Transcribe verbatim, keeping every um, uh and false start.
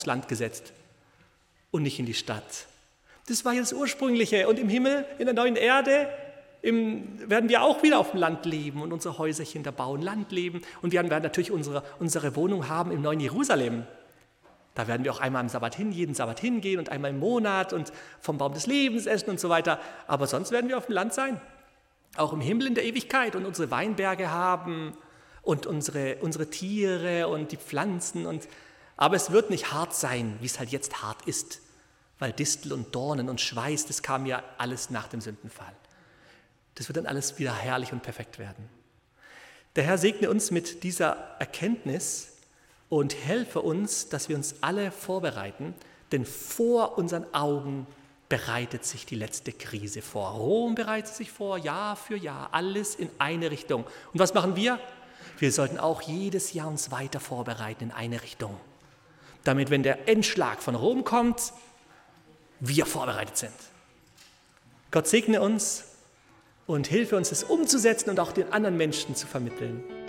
Land gesetzt und nicht in die Stadt. Das war ja das Ursprüngliche. Und im Himmel, in der neuen Erde, im, werden wir auch wieder auf dem Land leben und unsere Häuserchen da bauen, Land leben. Und wir werden natürlich unsere, unsere Wohnung haben im neuen Jerusalem. Da werden wir auch einmal am Sabbat hin, jeden Sabbat hingehen und einmal im Monat und vom Baum des Lebens essen und so weiter. Aber sonst werden wir auf dem Land sein. Auch im Himmel in der Ewigkeit und unsere Weinberge haben und unsere, unsere Tiere und die Pflanzen. Und, aber es wird nicht hart sein, wie es halt jetzt hart ist. Weil Distel und Dornen und Schweiß, das kam ja alles nach dem Sündenfall. Das wird dann alles wieder herrlich und perfekt werden. Der Herr segne uns mit dieser Erkenntnis und helfe uns, dass wir uns alle vorbereiten, denn vor unseren Augen bereitet sich die letzte Krise vor. Rom bereitet sich vor, Jahr für Jahr, alles in eine Richtung. Und was machen wir? Wir sollten auch jedes Jahr uns weiter vorbereiten in eine Richtung, damit, wenn der Endschlag von Rom kommt, wir vorbereitet sind. Gott segne uns und hilfe uns, es umzusetzen und auch den anderen Menschen zu vermitteln.